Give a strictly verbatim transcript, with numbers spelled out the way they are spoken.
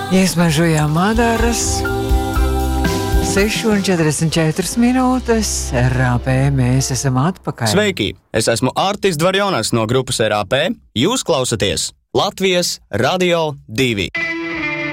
Iesmažojām Madaras. seši un četrdesmit četras minūtes. R A P mēs esam atpakaļ. Sveiki! Es esmu Ārtis Dvarjonas no grupas R A P. Jūs klausaties Latvijas Radio divi.